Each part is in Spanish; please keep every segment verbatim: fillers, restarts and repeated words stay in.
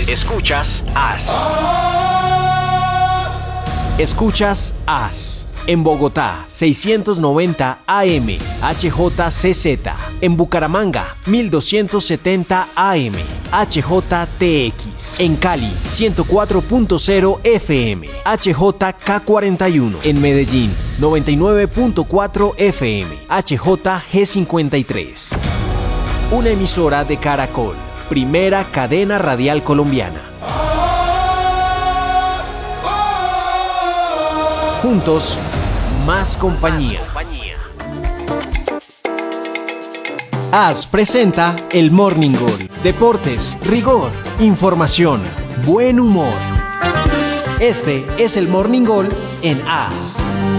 Escuchas As. Escuchas As. En Bogotá, seiscientos noventa A M, H J C Z. En Bucaramanga, mil doscientos setenta A M, H J T X. En Cali, ciento cuatro punto cero F M, H J K cuarenta y uno. En Medellín, noventa y nueve punto cuatro F M, H J G cincuenta y tres. Una emisora de Caracol, primera cadena radial colombiana. Juntos, más compañía. As presenta el Morning Gol. Deportes, rigor, información, buen humor. Este es el Morning Gol en As.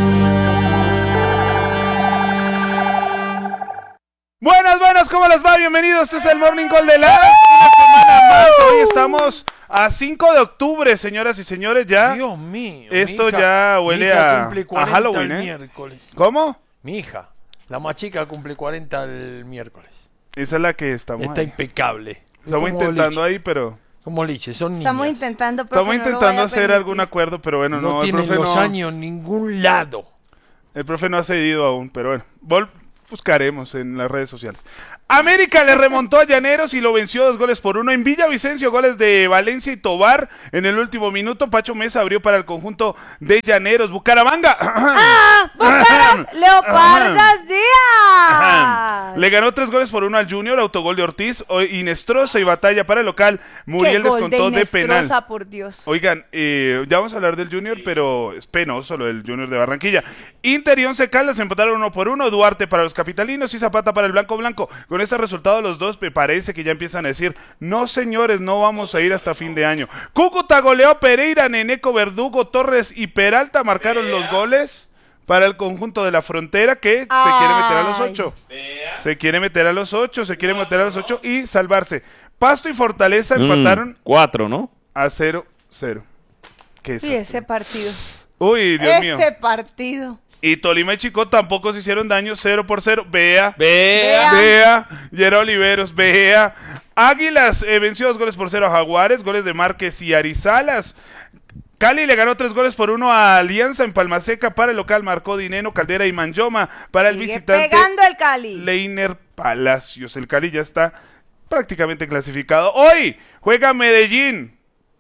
Buenas, buenas, ¿cómo les va? Bienvenidos, este es el Morning Gol de las. Una semana más, hoy estamos a cinco de octubre, señoras y señores, ya. Dios mío. Esto hija, ya huele a, a Halloween, el ¿eh? Miércoles. ¿Cómo? Mi hija, la más chica, cumple cuarenta el miércoles. Esa es la que estamos Está ahí. impecable. Estamos Como intentando liche. ahí, pero... Como liche, son niñas. Estamos intentando, profe, Estamos no lo intentando voy a hacer permitir. algún acuerdo, pero bueno, No, no, el tienen profe los no... años en ningún lado. El profe no ha cedido aún, pero bueno, vol buscaremos en las redes sociales. América le remontó a Llaneros y lo venció dos goles por uno en Villavicencio, goles de Valencia y Tobar en el último minuto. Pacho Mesa abrió para el conjunto de Llaneros. Bucaramanga. ¡Ah! ¡Bucaras! ¡Leopardas Díaz! Le ganó tres goles por uno al Junior, autogol de Ortiz, Inestrosa y batalla para el local. Muriel ¡Qué gol descontó de de penal. Inestrosa, por Dios! Oigan, eh, ya vamos a hablar del Junior, pero es penoso lo del Junior de Barranquilla. Inter y Once Caldas empataron uno por uno, Duarte para los capitalinos y Zapata para el Blanco Blanco. Con este resultado los dos me parece que ya empiezan a decir, no señores, no vamos a ir hasta fin de año. Cúcuta goleó a Pereira, Neneco, Verdugo, Torres y Peralta marcaron Vea. los goles para el conjunto de la Frontera que Ay. se quiere meter a los ocho. Vea. Se quiere meter a los ocho, se quiere meter a los ocho y salvarse. Pasto y Fortaleza mm, empataron cuatro, ¿no? A cero cero. ¿Qué sí, ese partido. Uy, Dios ese mío. Ese partido. Y Tolima y Chico tampoco se hicieron daño, cero por cero. Vea, vea, vea. Yera Oliveros, vea. Águilas eh, venció dos goles por cero a Jaguares, goles de Márquez y Arizalas. Cali le ganó tres goles por uno a Alianza en Palmaseca. Para el local marcó Dineno, Caldera y Manjoma. Para el Sigue visitante pegando el Cali. Leiner Palacios. El Cali ya está prácticamente clasificado. Hoy juega Medellín.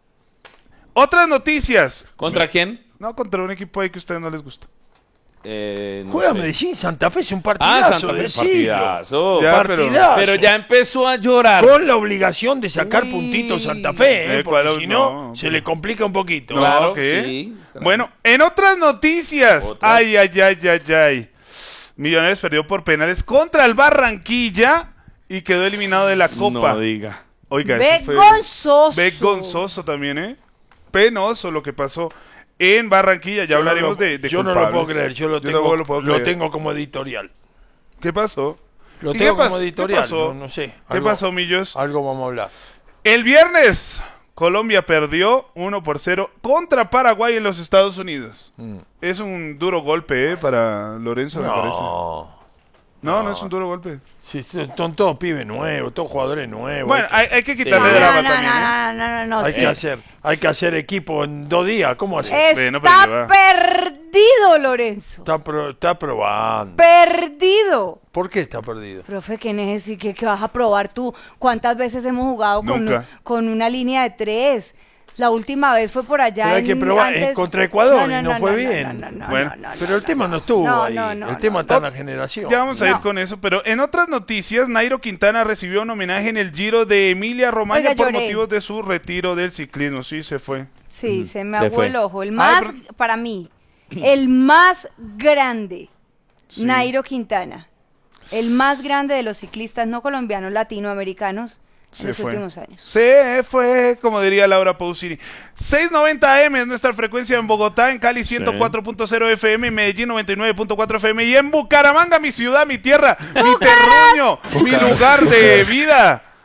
Otras noticias. ¿Contra quién? No, contra un equipo ahí que a ustedes no les gusta. Eh, no Juega sé. Medellín, Santa Fe es un partidazo. Ah, Santa Fe, partidazo. Ya, partidazo. Pero ya empezó a llorar. Con la obligación de sacar Uy. puntitos Santa Fe, eh, porque si no, no, se le complica un poquito. No, claro, ¿qué? Sí. Bueno, en otras noticias. ¿Otras? Ay, ay, ay, ay, ay. Millonarios perdió por penales contra el Barranquilla y quedó eliminado de la Copa. No diga. Oiga, Vergonzoso. Vergonzoso también, ¿eh? Penoso lo que pasó en Barranquilla, ya yo hablaremos no lo, de, de Yo culpables. no lo puedo creer, yo lo, yo tengo, lo, puedo lo tengo como editorial. ¿Qué pasó? Lo tengo como editorial, ¿Qué pasó? No, no sé. ¿Qué algo, pasó, Millos? Algo vamos a hablar. El viernes, Colombia perdió uno por cero contra Paraguay en los Estados Unidos. Mm. Es un duro golpe, ¿eh? Para Lorenzo, no. me parece. No, no, no es un duro golpe. Sí, son todos pibes nuevos, todos jugadores nuevos. Bueno, hay, hay que quitarle sí. drama no, también. No, ¿eh? no, no, no, no, hay sí. que hacer, hay que hacer equipo en dos días. ¿Cómo hacer? Está bueno, perdido, Lorenzo. Está, pro, está probando. Perdido. ¿Por qué está perdido? Profe, ¿qué necesitas? ¿Qué, ¿Qué vas a probar tú? ¿Cuántas veces hemos jugado con, con una línea de tres? La última vez fue por allá. Pero hay que probar antes... en contra Ecuador no, no, y no, no fue no, bien. No, no, no, bueno, no, no, pero el tema no estuvo no, ahí. No, no, el tema no, está no. en la generación. Ya vamos a ir con eso, pero en otras noticias, Nairo Quintana recibió un homenaje en el Giro de Emilia Romagna por lloré. motivos de su retiro del ciclismo. Sí, se fue. Sí, mm. se me aguó el ojo. El más, Ay, pero... para mí, el más grande, sí. Nairo Quintana. El más grande de los ciclistas no colombianos, latinoamericanos. En los fue. últimos años. Se fue, como diría Laura Pausini. seiscientos noventa A M es nuestra frecuencia en Bogotá, en Cali ciento cuatro punto cero sí. F M, en Medellín noventa y nueve punto cuatro F M y en Bucaramanga, mi ciudad, mi tierra, mi terruño, mi lugar de vida.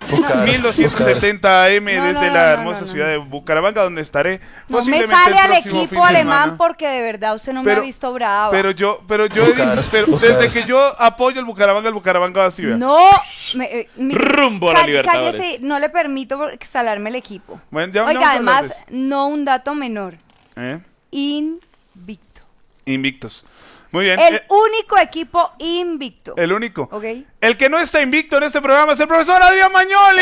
mil doscientos setenta A M No, no, desde no, la no, hermosa no, no. ciudad de Bucaramanga, donde estaré. No me posiblemente sale el al próximo fin equipo de alemán semana. porque de verdad usted no me Pero- ha visto brava. Pero yo, pero yo he dicho, pero desde que yo apoyo el Bucaramanga, el Bucaramanga va así, vea. No, me, eh, mi- Rumbo a la ca- Libertadores. Cállese, no le permito instalarme el equipo. Bueno, ya- ya Oiga, vamos a hablar además, no un dato menor. de eso. ¿Eh? Invicto. Invictos. Muy bien. El eh, único equipo invicto. el único. ¿Ok? El que no está invicto en este programa es el profesor Adrián Mañoli.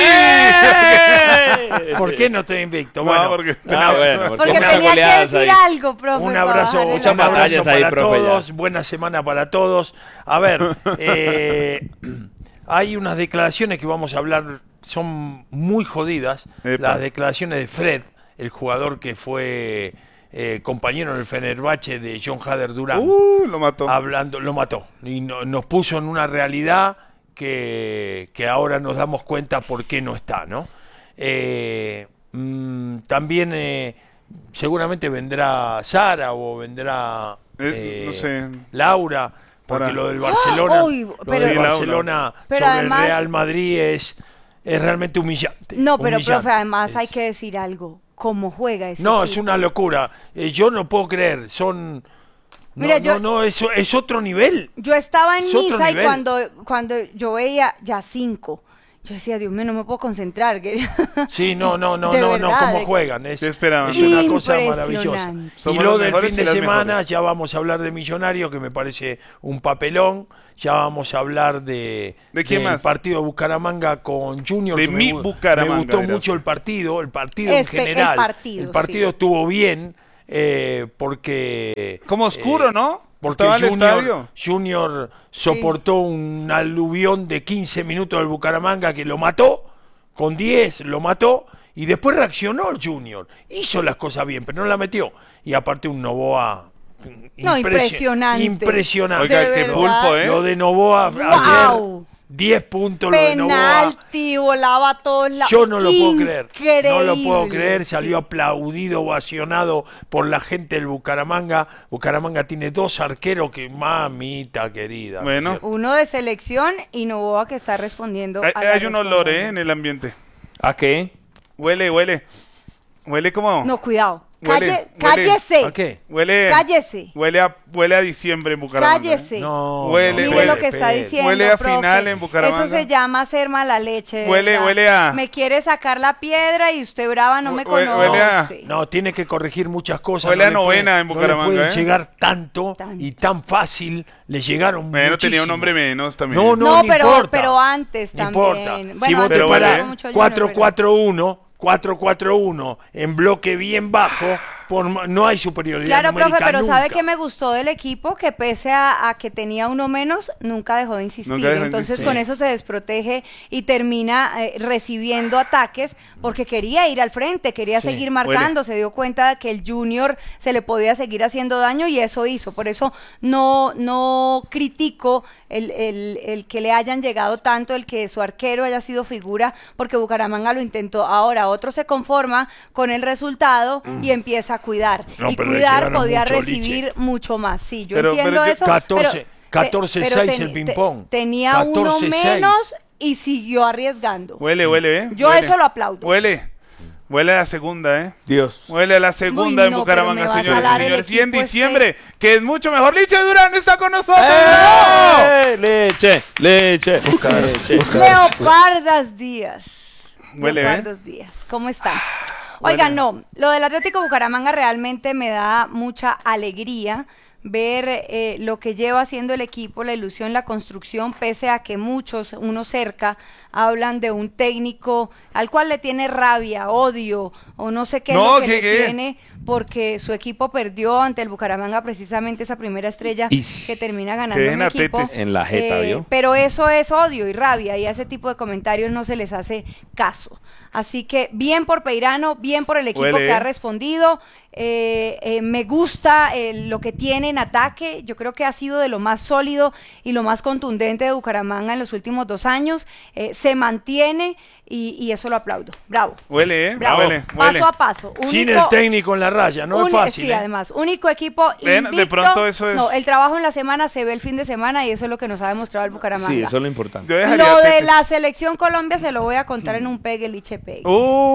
¿Por qué no estoy invicto? No, Bueno, porque- Ah, bueno, porque, Porque muchas tenía que goleadas decir ahí. algo, profe. un para abrazo, bajarle muchas un la- batallas abrazo ahí, para profe, ya. todos, buena semana para todos. A ver, eh, hay unas declaraciones que vamos a hablar, son muy jodidas. Epa. Las declaraciones de Fred, el jugador que fue eh, compañero en el Fenerbahce de John Hader Durán. Uh, lo mató. Hablando, lo mató y no- nos puso en una realidad que, que ahora nos damos cuenta por qué no está, ¿no? Eh, mm, también eh, seguramente vendrá Sara o vendrá Eh, eh, no sé. Laura, porque Para- lo del Barcelona, Uy, lo pero- del Sí, Laura. Barcelona Pero sobre además- el Real Madrid es, es realmente humillante. No, pero humillante. profe, además Es- hay que decir algo. ¿Cómo juega ese No, es equipo? una locura. Eh, yo no puedo creer, son... No, Mira, no, yo- no, eso es otro nivel. Yo estaba en Es otro misa y nivel. cuando, cuando yo veía ya cinco, yo decía, Dios mío, no me puedo concentrar. que- Sí, no, no, no, De no, no, verdad, cómo de- juegan. Es, ¿Qué esperaban? es una cosa Impresionante. maravillosa. Y Somos lo los del mejores fin y de las semana, mejores. ya vamos a hablar de Millonario, que me parece un papelón. Ya vamos a hablar de, ¿De quién del más? partido de Bucaramanga con Junior. De que mi me, gu- Bucaramanga, Me gustó verás. mucho el partido, el partido Espe- en el general. partido, El partido sí. estuvo bien, eh, porque... Como oscuro, eh, ¿no? Porque Estaba en el estadio. Junior, Junior soportó un aluvión de quince minutos del Bucaramanga que lo mató, con diez lo mató, y después reaccionó el Junior. Hizo las cosas bien, pero no la metió. Y aparte un Novoa No, impresio- impresionante. Impresionante. Oiga, De qué verdad. pulpo, ¿eh? Lo de Novoa ¡Wow! ayer, diez puntos lo de Novoa. Penalti, volaba a todos lados. Yo no lo puedo creer. No lo puedo Increíble, creer. Salió sí. aplaudido, ovacionado por la gente del Bucaramanga. Bucaramanga tiene dos arqueros que, mamita querida. Bueno. Uno de selección y Novoa que está respondiendo. Hay, a la hay un olor, ¿eh? responsabilidad. En el ambiente. ¿A qué? Huele, huele. Huele como... No, cuidado. Huele, Calle- huele. cállese. ¿A qué? Huele... Cállese. Huele a, huele a diciembre en Bucaramanga. ¿eh? Cállese. No, Huele, no, Mire huele. lo que está espere. diciendo. Huele a profe. final en Bucaramanga. Eso se llama ser mala leche. de Huele- verdad. huele a- Me quiere sacar la piedra y usted brava no me Hue- conoce. huele a- No, tiene que corregir muchas cosas. Huele no a le novena pueden- en Bucaramanga, No le pueden ¿eh? llegar tanto, Tanto. y tan fácil. Le llegaron Bueno, tenía un muchísimo. hombre menos también. No, no, No, no pero, importa. pero antes No también. importa. Bueno, Si vos antes te jugaba parás mucho Junior, cuatro pero- cuatro uno, cuatro cuatro uno en bloque bien bajo, por, ma- no hay superioridad Claro, profe, numérica pero ¿sabe nunca. qué me gustó del equipo? Que pese a, a que tenía uno menos, nunca dejó de insistir. Nunca dejó de Entonces insistir. con eso se desprotege y termina eh, recibiendo ataques porque quería ir al frente, quería Sí, seguir marcando, se dio cuenta de que el Junior se le podía seguir haciendo daño y eso hizo. Por eso no, no critico el, el, el que le hayan llegado tanto, el que su arquero haya sido figura, porque Bucaramanga lo intentó. Ahora otro se conforma con el resultado y empieza a cuidar. No, y pero le cuidar llegaron podía mucho, recibir Liche. mucho más. Sí, yo Pero- entiendo pero yo- eso. catorce, pero- catorce pero seis teni- el ping-pong. te- Tenía uno catorce seis. menos y siguió arriesgando. Huele, huele, ¿eh? Yo Huele. eso lo aplaudo. Huele. Huele a la segunda, ¿eh? Dios. Huele a la segunda Uy, en no, Bucaramanga, pero me va a señores y salar el señores. Y en equipo diciembre, que es mucho mejor. Liche Durán está con nosotros. ¡Eh! Leche, leche, leche. Leopardas Díaz. Huele, ¿eh? Leopardos Díaz. ¿Cómo están? Oigan, no, lo del Atlético Bucaramanga realmente me da mucha alegría ver eh, lo que lleva haciendo el equipo, la ilusión, la construcción, pese a que muchos, uno cerca, hablan de un técnico al cual le tiene rabia, odio, o no sé qué es No, lo que ¿qué, le qué? tiene, porque su equipo perdió ante el Bucaramanga precisamente esa primera estrella Is. que termina Que ganando dejen un a equipo. tetes. En la jeta, Eh, ¿vio? Pero eso es odio y rabia y a ese tipo de comentarios no se les hace caso. Así que bien por Peirano, bien por el equipo Huele, que ¿eh? ha respondido. Eh, eh, me gusta eh, lo que tiene en ataque. Yo creo que ha sido de lo más sólido y lo más contundente de Bucaramanga en los últimos dos años. Eh, se mantiene y, y eso lo aplaudo. Bravo. Huele, ¿eh? Bravo. Huele, huele. Paso a paso. Sin Único- el técnico en la raya, no es Uni- fácil. Sí, ¿eh? además, único equipo Ven, de invicto. pronto eso es- No, el trabajo en la semana se ve el fin de semana y eso es lo que nos ha demostrado el Bucaramanga. Sí, eso es lo importante. Yo dejaría Lo de Tetes. la selección Colombia se lo voy a contar en un pegue, liche pegue.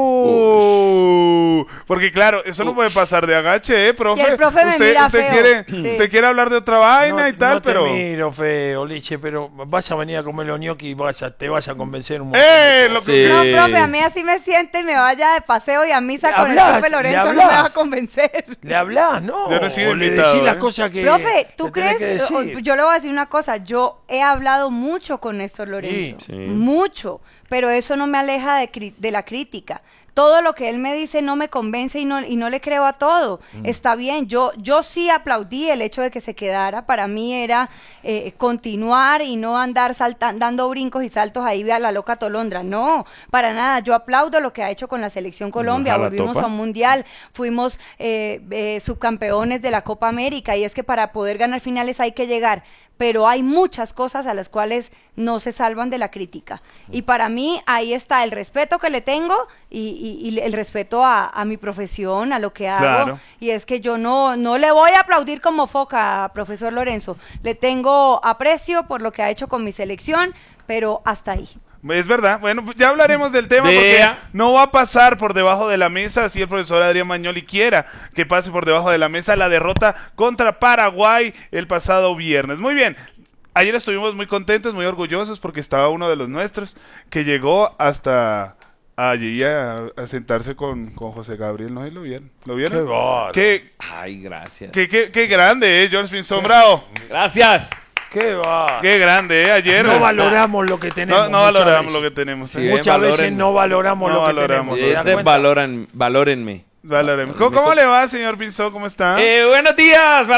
Uh, porque claro, eso no puede pasar de agache, ¿eh, profe? Y el profe me usted, mira usted feo. quiere, Sí. usted quiere hablar de otra vaina No, y tal, no pero... te miro feo, Liche, pero vas a venir a comer los ñoquis y vas a, te vas a convencer un montón. ¡Eh! de Lo cosas. Sí. que... No, profe, a mí así me siente y me vaya de paseo y a misa Le con el hablás, profe le Lorenzo no me hablás. va a convencer. ¿Le hablás? No. Yo no he sido o le invitado, decís las ¿eh? cosas que Profe, ¿tú que tenés crees? que o- decir. Yo le voy a decir una cosa. Yo he hablado mucho con Néstor Lorenzo. Sí. Sí. Mucho. Pero eso no me aleja de, cri- de la crítica. Todo lo que él me dice no me convence y no, y no le creo a todo. Está bien, yo, yo sí aplaudí el hecho de que se quedara. Para mí era eh, continuar y no andar salta- dando brincos y saltos ahí a la loca tolondra. No, para nada. Yo aplaudo lo que ha hecho con la Selección Colombia. Ojalá Volvimos topa. a un mundial, fuimos eh, eh, subcampeones de la Copa América y es que para poder ganar finales hay que llegar. Pero hay muchas cosas a las cuales no se salvan de la crítica. Y para mí ahí está el respeto que le tengo y, y- y el respeto a, a mi profesión, a lo que hago. Claro. Y es que yo no, no le voy a aplaudir como foca, profesor Lorenzo. Le tengo aprecio por lo que ha hecho con mi selección, pero hasta ahí. Es verdad. Bueno, pues ya hablaremos del tema porque Vea. no va a pasar por debajo de la mesa si el profesor Adrián Magnoli quiera que pase por debajo de la mesa la derrota contra Paraguay el pasado viernes. Muy bien. Ayer estuvimos muy contentos, muy orgullosos porque estaba uno de los nuestros que llegó hasta allí a, a sentarse con, con José Gabriel. ¿No? ¿Y lo vieron? ¿Lo Qué vieron? bárbaro. Qué, Ay, gracias. qué, qué, qué grande, ¿eh? George Pinzón Bravo. Gracias. Qué va. Qué grande, ¿eh? Ayer. No valoramos lo que tenemos. No, no muchas valoramos veces. lo que tenemos. Sí, ¿eh? eh. Muchas veces valoren. no valoramos No lo que valoramos. tenemos. ¿te das Este cuenta? valoran, valórenme. Valoremos. ¿Cómo, cómo le va, señor Pinzón? ¿Cómo está? Eh, buenos días.